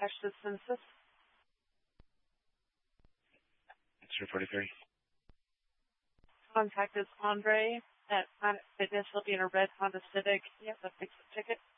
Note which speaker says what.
Speaker 1: catch the census?
Speaker 2: Answer 43.
Speaker 1: Contact is Andre at Planet Fitness. He'll be in a red Honda Civic. He has a fixed ticket.